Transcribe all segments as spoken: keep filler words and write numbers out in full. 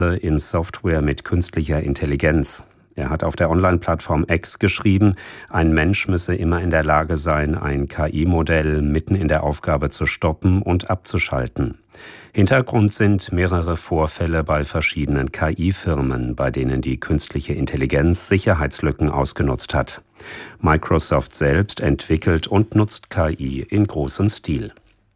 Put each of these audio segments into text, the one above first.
in Software mit künstlicher Intelligenz. Er hat auf der Online-Plattform X geschrieben, ein Mensch müsse immer in der Lage sein, ein K I-Modell mitten in der Aufgabe zu stoppen und abzuschalten. Hintergrund sind mehrere Vorfälle bei verschiedenen K I-Firmen, bei denen die künstliche Intelligenz Sicherheitslücken ausgenutzt hat. Microsoft selbst entwickelt und nutzt K I in großem Stil.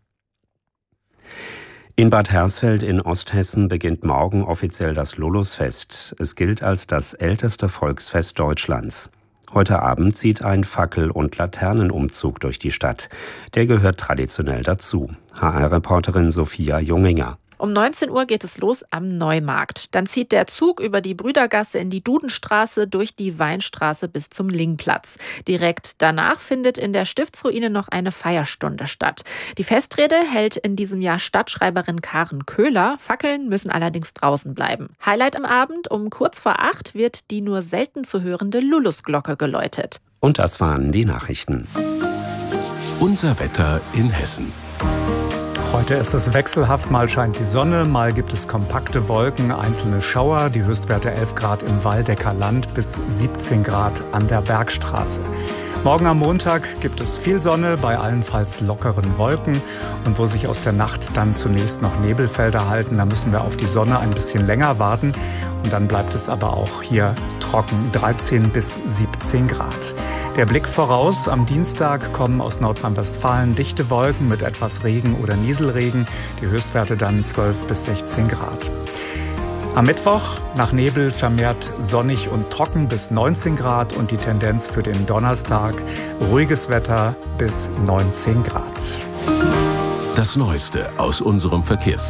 In Bad Hersfeld in Osthessen beginnt morgen offiziell das Lulusfest. Es gilt als das älteste Volksfest Deutschlands. Heute Abend zieht ein Fackel- und Laternenumzug durch die Stadt. Der gehört traditionell dazu. H R-Reporterin Sophia Junginger. Um neunzehn Uhr geht es los am Neumarkt. Dann zieht der Zug über die Brüdergasse in die Dudenstraße, durch die Weinstraße bis zum Lingplatz. Direkt danach findet in der Stiftsruine noch eine Feierstunde statt. Die Festrede hält in diesem Jahr Stadtschreiberin Karen Köhler. Fackeln müssen allerdings draußen bleiben. Highlight am Abend, um kurz vor acht wird die nur selten zu hörende Lulusglocke geläutet. Und das waren die Nachrichten. Unser Wetter in Hessen. Heute ist es wechselhaft, mal scheint die Sonne, mal gibt es kompakte Wolken, einzelne Schauer, die Höchstwerte elf Grad im Waldecker Land bis siebzehn Grad an der Bergstraße. Morgen am Montag gibt es viel Sonne bei allenfalls lockeren Wolken und wo sich aus der Nacht dann zunächst noch Nebelfelder halten, da müssen wir auf die Sonne ein bisschen länger warten und dann bleibt es aber auch hier trocken, dreizehn bis siebzehn Grad. Der Blick voraus, am Dienstag kommen aus Nordrhein-Westfalen dichte Wolken mit etwas Regen oder Nieselregen, die Höchstwerte dann zwölf bis sechzehn Grad. Am Mittwoch nach Nebel vermehrt sonnig und trocken bis neunzehn Grad und die Tendenz für den Donnerstag ruhiges Wetter bis neunzehn Grad. Das Neueste aus unserem Verkehrs